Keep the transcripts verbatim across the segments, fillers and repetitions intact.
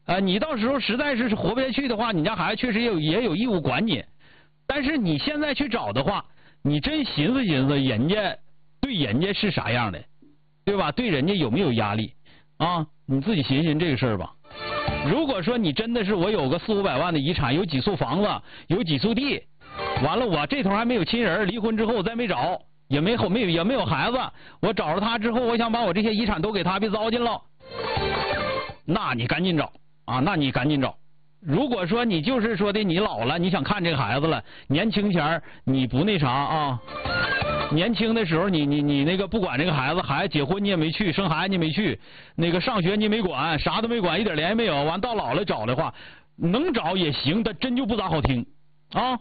呃，你到时候实在是活不下去的话，你家孩子确实也有也有义务管你。但是你现在去找的话，你真寻思寻思，人家对人家是啥样的，对吧？对人家有没有压力啊？你自己寻寻这个事儿吧。如果说你真的是我有个四五百万的遗产，有几处房子，有几处地，完了我这头还没有亲人，离婚之后我再没找，也没没有也没有孩子，我找着他之后，我想把我这些遗产都给他，别糟践了，那你赶紧找啊，那你赶紧找。如果说你就是说的你老了，你想看这个孩子了，年轻前你不那啥啊，年轻的时候你你你那个不管这个孩子，孩子结婚你也没去，生孩子你也没去，那个上学你也没管，啥都没管，一点联系没有，完到老了找的话，能找也行，但真就不咋好听啊。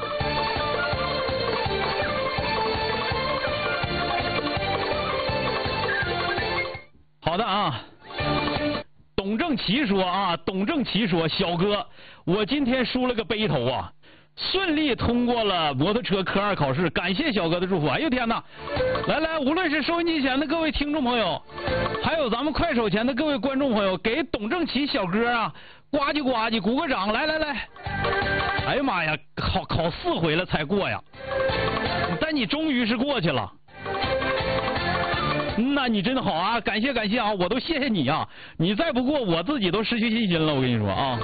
好的啊。董正奇说啊，董正奇说，小哥，我今天梳了个背头啊，顺利通过了摩托车科二考试，感谢小哥的祝福。哎呦天哪！来来，无论是收音机前的各位听众朋友，还有咱们快手前的各位观众朋友，给董正奇小哥啊呱唧呱唧鼓个掌！来来来！哎呀妈呀，考考四回了才过呀，但你终于是过去了。那你真好啊，感谢感谢啊，我都谢谢你啊，你再不过我自己都失去信心了，我跟你说啊。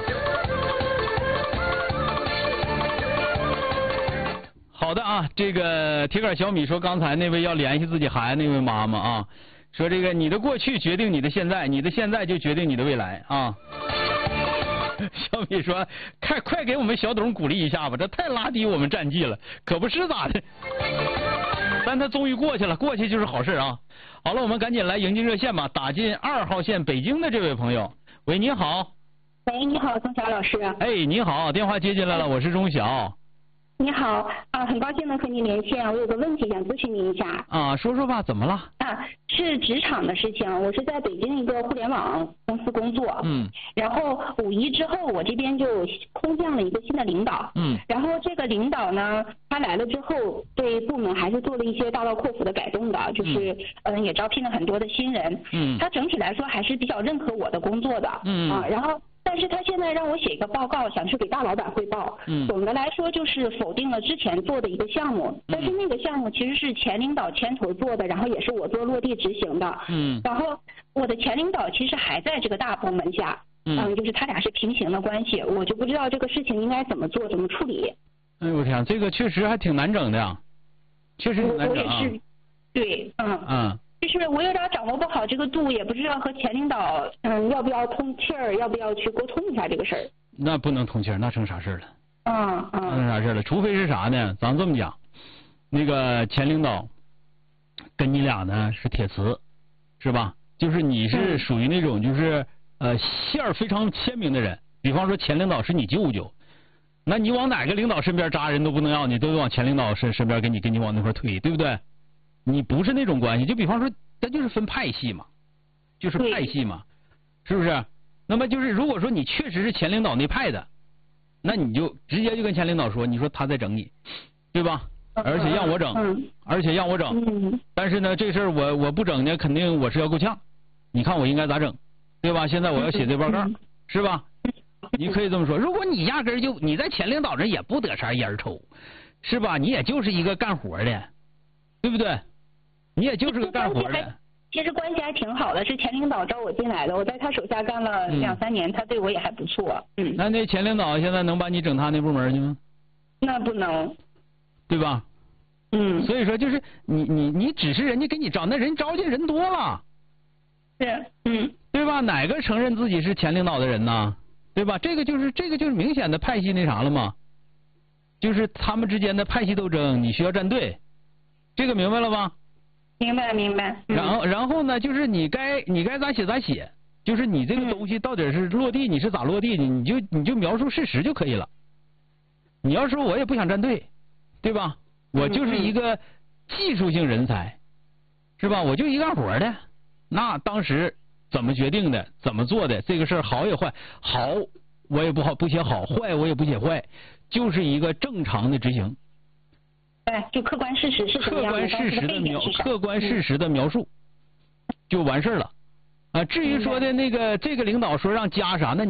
好的啊，这个铁杆小米说，刚才那位要联系自己孩子那位妈妈啊，说这个你的过去决定你的现在，你的现在就决定你的未来啊。小米说，快快给我们小董鼓励一下吧，这太拉低我们战绩了，可不是咋的。但他终于过去了，过去就是好事啊。好了，我们赶紧来迎进热线吧，打进二号线北京的这位朋友。喂，你好。 喂，你好，钟晓老师。 哎，你好，电话接进来了，我是钟晓。 你好啊，很高兴能和您连线，我有个问题想咨询您一下。 啊，说说吧，怎么了？ 啊，是职场的事情，我是在北京一个互联网公司工作。 嗯。 然后五一之后，我这边就空降了一个新的领导。 嗯。 然后这个领导呢，他来了之后，对部门还是做了一些大刀阔斧的改动的，就是嗯、呃，也招聘了很多的新人。 嗯。 他整体来说还是比较认可我的工作的。 嗯。 啊，然后。但是他现在让我写一个报告，想去给大老板汇报。 嗯。 总的来说就是否定了之前做的一个项目，但是那个项目其实是前领导牵头做的，然后也是我做落地执行的。 嗯。 然后我的前领导其实还在这个大部门下，嗯，嗯就是他俩是平行的关系，我就不知道这个事情应该怎么做，怎么处理。 哎呦我天，这个确实还挺难整的呀，确实挺难整啊。 我也是，对，嗯。 嗯。 就是我有点掌握不好这个度，也不知道和前领导嗯要不要通气儿，要不要去沟通一下这个事儿。 那不能通气儿，那成啥事了？ 嗯嗯。 那成啥事了？除非是啥呢？咱这么讲，那个前领导跟你俩呢是铁磁，是吧？就是你是属于那种就是呃线儿非常鲜明的人，比方说前领导是你舅舅，那你往哪个领导身边扎人都不能要，你都得往前领导身身边给你给你往那块推，对不对？你不是那种关系，就比方说，咱就是分派系嘛，就是派系嘛，是不是？那么就是如果说你确实是前领导那派的，那你就直接就跟前领导说，你说他在整你，对吧？而且让我整，而且让我整，但是呢，这事儿我我不整呢，肯定我是要够呛。你看我应该咋整，对吧？现在我要写这报告，是吧？你可以这么说。如果你压根就你在前领导这也不得啥烟抽，是吧？你也就是一个干活的，对不对？你也就是个干活的， 其实关系还挺好的，是前领导招我进来的，我在他手下干了两三年，嗯、他对我也还不错。嗯。 那那前领导现在能把你整他那部门去吗？ 那不能。 对吧？ 嗯。 所以说就是你你你只是人家给你招，那人招进人多了。 是。嗯。 对吧？哪个承认自己是前领导的人呢？对吧？这个就是这个就是明显的派系那啥了嘛，就是他们之间的派系斗争，你需要站队，这个明白了吧？ 明白明白。 嗯、然后然后呢，就是你该你该咋写咋写，就是你这个东西到底是落地，你是咋落地的，你就你就描述事实就可以了。你要说我也不想站队，对吧？我就是一个技术性人才，是吧？我就一干活的，那当时怎么决定的，怎么做的，这个事儿好也坏，好我也不好不写好，坏我也不写坏，就是一个正常的执行。 对，就客观事实是什么样的， 客观事实的描客观事实的描述就完事儿了啊。至于说的那个这个领导说让加啥，那你